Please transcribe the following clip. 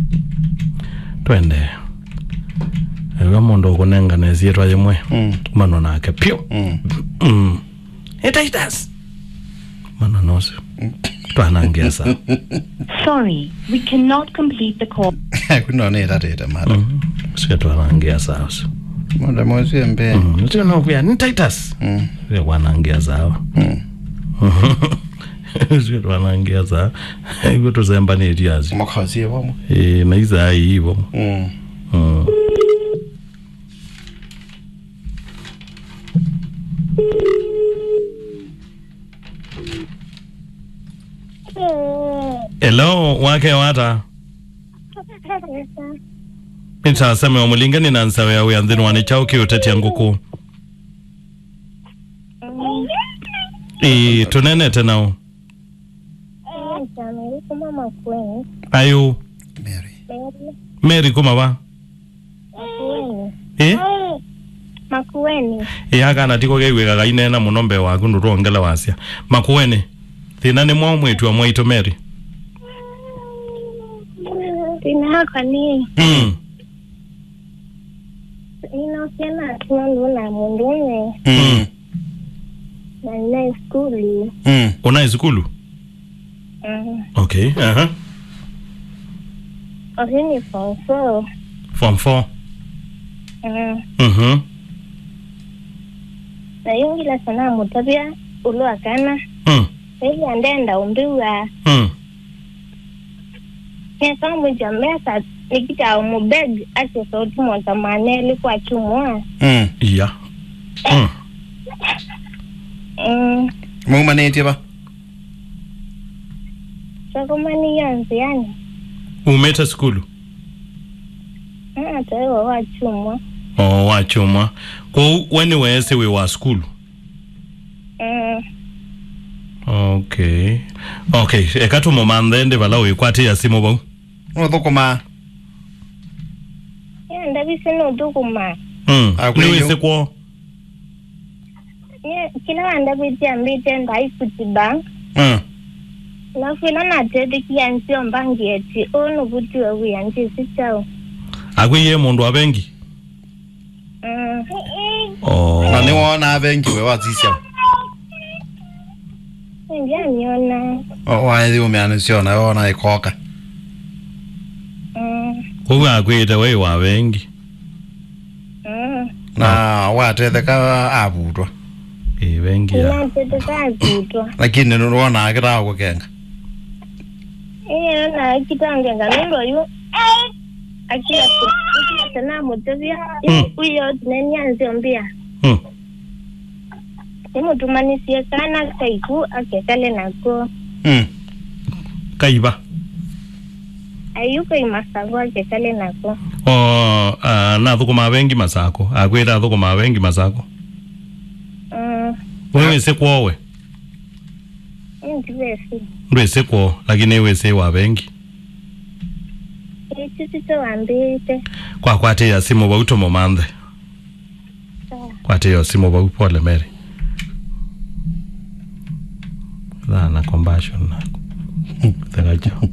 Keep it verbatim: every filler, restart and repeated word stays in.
twende ewa mondo kunenga nezirwa yemwe mm. mano nake pio mm. mm. Etitus mano nosu mm. twanangeza. Sorry, we cannot complete the call. Kuno ne data mara mm. Sike twanangeza usu mondo mozi embe mm. Sike no kuya ni Titus mm. Sike wanangeza mm. Sike twanangeza iko tuzemba ne diazi makazi yabo eh naiza yibo mm mm. Hello, wake wata. Mita same omulingani na nsawe ya uyanzinu wanichao ki uteti yanguku. I tunene tenao. Ayu. Mary. Mary kuma ba? Eh? Makueni. Eh haka natiko gewe gaga inena munombe wa kundu ruongela wasia. Makueni. Thina ni mwa mwetu wa mwaito Mary. Thina haka ni. Mm. Ino kena tunandu na mundune. Mm. Na ina skuli. Mm. Una skulu? Mm. Okay. Uh-huh. Osini form four. Form four. Mm. Mhm. Na yungi la sana mutabia ulo akana. Mm. Eli andenda umbiwa. Mm. Kesa mwija mesa nikita umubeg ase sauti mwata maneli kwa chumwa. Mm. Yeah. Mm. Mm. Muma neti ba? Sako mani yanzi yani. Umeta skulu? Ah, tayo wa chumwa. Oh, wa chumwa. Kwa when we were we were school. Mm. Okay. Okay, ekatu momande ndi bala uyikwati ya simu bo. Odokoma. Ya ndabise no dokuma. Mm. Niwe sekwo. Ya kila ndabite ambite ndai kutiba. Mm. Na fina na tete kianzi ombangi eti ono buti we yanzi sitao. Agwiye mundu abengi. Mm. Oh. Na ni wona abengi we wazisya. Ndia niona. Oh, wae umeana siona wona ikoka. Mm. Kwa agwite we wa bengi. Mm. Na watete ka abutwa. E bengi ya. Na tete ka zitwa. Lakini nurona akira kukenga. Eh na kitanga ngalo yo. Akira ku sana mutabia uyo tunenya nzombia. Mm. Imo tumanisia kana kaiku akekale nako. Mm. Kaiba. Ayuko imasago akekale nako. Oh, uh, na thukuma bengi masako. Agwita thukuma bengi masako. Mm. Wewe sekwo we. Ndivesi. Ndwe sekwo lakini wewe se wa bengi. Echitito wambite. Kwa kwate ya simu bauto momande. Kwate ya simu bau pole Mary. Na compassion na. Thank you.